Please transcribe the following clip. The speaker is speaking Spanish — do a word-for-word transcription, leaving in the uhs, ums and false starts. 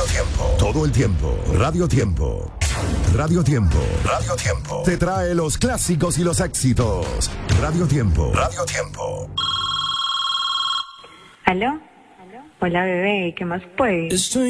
Tiempo. Todo el tiempo. Radio Tiempo. Radio Tiempo. Radio Tiempo. Te trae los clásicos y los éxitos. Radio Tiempo. Radio Tiempo. ¿Aló? Hola, bebé. ¿Qué más pues?